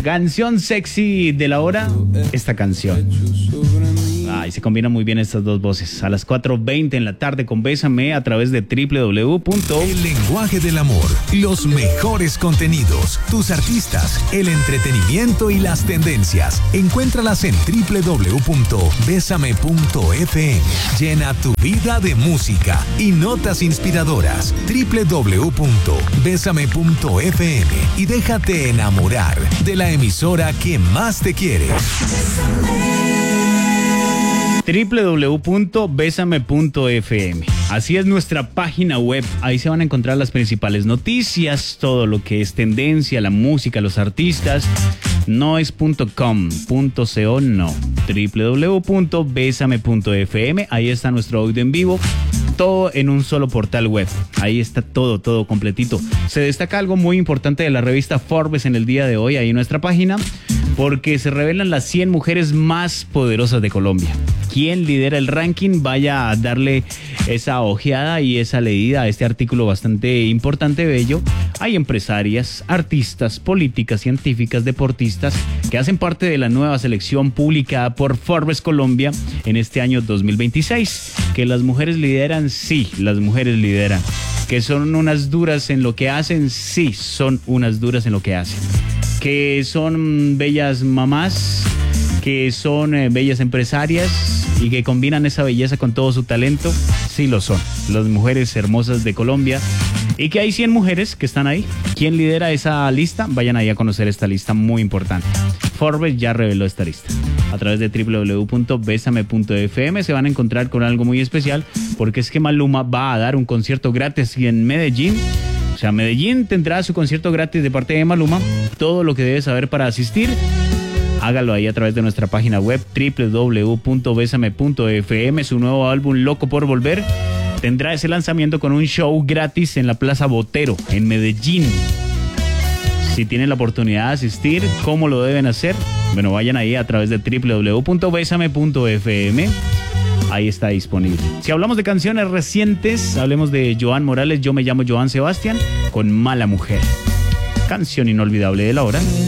Canción sexy de la hora, esta canción. Y se combinan muy bien estas dos voces. A las 4:20 en la tarde con Bésame a través de www. El lenguaje del amor, los mejores contenidos, tus artistas, el entretenimiento y las tendencias. Encuéntralas en www.besame.fm. Llena tu vida de música y notas inspiradoras. www.besame.fm y déjate enamorar de la emisora que más te quiere. www.besame.fm. Así es nuestra página web. Ahí se van a encontrar las principales noticias, todo lo que es tendencia, la música, los artistas. No es .com, .co, no. www.besame.fm. Ahí está nuestro audio en vivo. Todo en un solo portal web. Ahí está todo completito. Se destaca algo muy importante de la revista Forbes en el día de hoy, ahí en nuestra página, porque se revelan las 100 mujeres más poderosas de Colombia. ¿Quién lidera el ranking? Vaya a darle esa ojeada y esa leída a este artículo bastante importante, bello. Hay empresarias, artistas, políticas, científicas, deportistas que hacen parte de la nueva selección publicada por Forbes Colombia en este año 2026. Que las mujeres lideran, sí, las mujeres lideran. Que son unas duras en lo que hacen, sí, son unas duras en lo que hacen. Que son bellas mamás, que son bellas empresarias y que combinan esa belleza con todo su talento, sí lo son. Las mujeres hermosas de Colombia. Y que hay 100 mujeres que están ahí. ¿Quién lidera esa lista? Vayan ahí a conocer esta lista muy importante. Forbes ya reveló esta lista. A través de www.besame.fm se van a encontrar con algo muy especial, porque es que Maluma va a dar un concierto gratis en Medellín. O sea, Medellín tendrá su concierto gratis de parte de Maluma. Todo lo que debes saber para asistir, hágalo ahí a través de nuestra página web www.besame.fm. Su nuevo álbum Loco por Volver tendrá ese lanzamiento con un show gratis en la Plaza Botero, en Medellín. Si tienen la oportunidad de asistir, ¿cómo lo deben hacer? Bueno, vayan ahí a través de www.besame.fm. Ahí está disponible. Si hablamos de canciones recientes, hablemos de Joan Morales. Yo me llamo Joan Sebastián con Mala Mujer. Canción inolvidable de la hora.